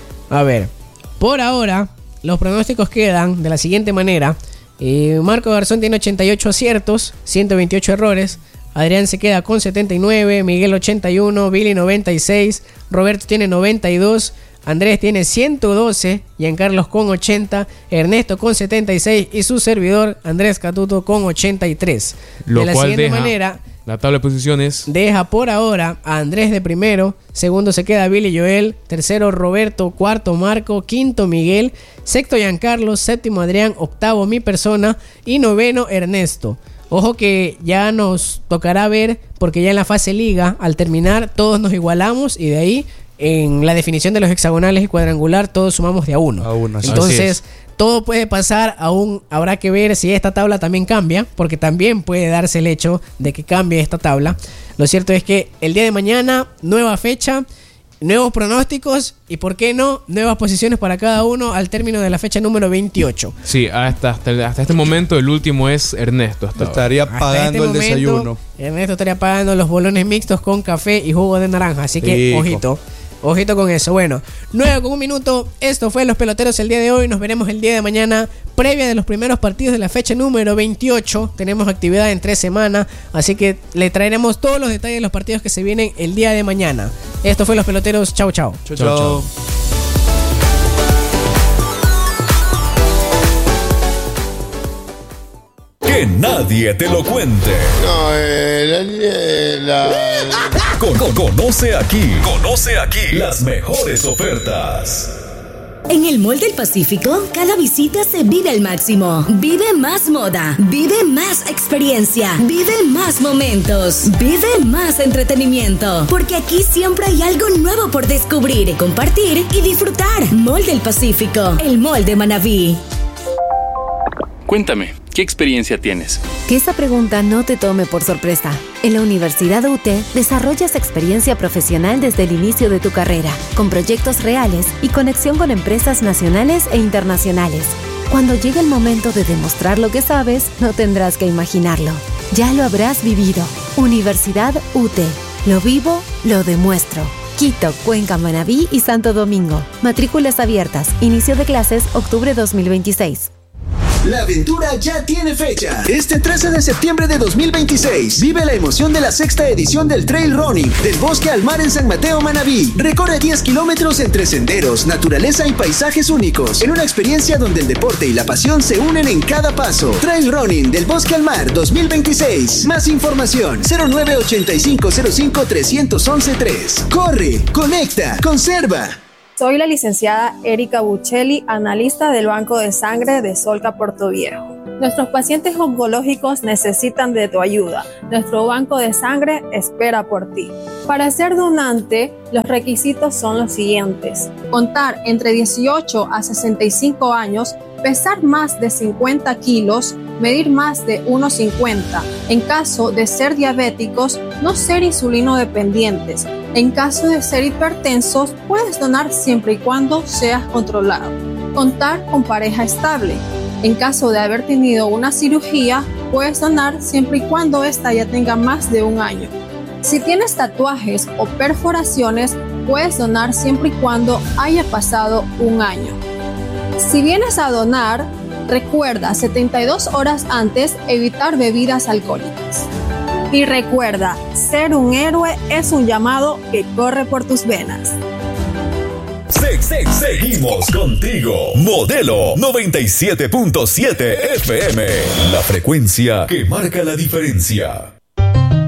A ver, por ahora los pronósticos quedan de la siguiente manera. Marco Garzón tiene 88 aciertos, 128 errores. Adrián se queda con 79, Miguel 81, Billy 96, Roberto tiene 92, Andrés tiene 112, Giancarlos con 80, Ernesto con 76 y su servidor Andrés Catuto con 83. Lo de la cual siguiente deja manera, la tabla de posiciones deja por ahora a Andrés de primero, segundo se queda Billy Joel, tercero Roberto, cuarto Marco, quinto Miguel, sexto Giancarlos, séptimo Adrián, octavo mi persona y noveno Ernesto. Ojo que ya nos tocará ver, porque ya en la fase liga, al terminar todos nos igualamos y de ahí en la definición de los hexagonales y cuadrangular todos sumamos de a uno. Entonces todo puede pasar, aún habrá que ver si esta tabla también cambia, porque también puede darse el hecho de que cambie esta tabla. Lo cierto es que el día de mañana, nueva fecha, nuevos pronósticos y, ¿por qué no?, nuevas posiciones para cada uno al término de la fecha número 28. Sí, hasta este momento el último es Ernesto. Estaría pagando el desayuno. Ernesto estaría pagando los bolones mixtos con café y jugo de naranja, así que ojito con eso. Bueno, 9:01. Esto fue Los Peloteros el día de hoy. Nos veremos el día de mañana, previa de los primeros partidos de la fecha número 28. Tenemos actividad en 3 semanas, así que le traeremos todos los detalles de los partidos que se vienen el día de mañana. Esto fue Los Peloteros. Chau. Chau. Que nadie te lo cuente. Conoce aquí las mejores ofertas. En el Mall del Pacífico, cada visita se vive al máximo. Vive más moda, vive más experiencia, vive más momentos, vive más entretenimiento. Porque aquí siempre hay algo nuevo por descubrir, compartir y disfrutar. Mall del Pacífico, el Mall de Manabí. Cuéntame, ¿qué experiencia tienes? Que esa pregunta no te tome por sorpresa. En la Universidad UT desarrollas experiencia profesional desde el inicio de tu carrera, con proyectos reales y conexión con empresas nacionales e internacionales. Cuando llegue el momento de demostrar lo que sabes, no tendrás que imaginarlo. Ya lo habrás vivido. Universidad UT. Lo vivo, lo demuestro. Quito, Cuenca, Manabí y Santo Domingo. Matrículas abiertas. Inicio de clases octubre 2026. La aventura ya tiene fecha. Este 13 de septiembre de 2026. Vive la emoción de la 6ª edición del Trail Running del Bosque al Mar en San Mateo, Manabí. Recorre 10 kilómetros entre senderos, naturaleza y paisajes únicos. En una experiencia donde el deporte y la pasión se unen en cada paso. Trail Running del Bosque al Mar 2026. Más información 0985053113. Corre, conecta, conserva. Soy la licenciada Erika Buccelli, analista del Banco de Sangre de Solca Portoviejo. Nuestros pacientes oncológicos necesitan de tu ayuda. Nuestro banco de sangre espera por ti. Para ser donante, los requisitos son los siguientes: contar entre 18 a 65 años, pesar más de 50 kilos, medir más de 1,50. En caso de ser diabéticos, no ser insulino dependientes. En caso de ser hipertensos, puedes donar siempre y cuando seas controlado. Contar con pareja estable. En caso de haber tenido una cirugía, puedes donar siempre y cuando ésta ya tenga más de 1 año. Si tienes tatuajes o perforaciones, puedes donar siempre y cuando haya pasado 1 año. Si vienes a donar, recuerda 72 horas antes evitar bebidas alcohólicas. Y recuerda, ser un héroe es un llamado que corre por tus venas. Seguimos contigo. Modelo 97.7 FM. La frecuencia que marca la diferencia.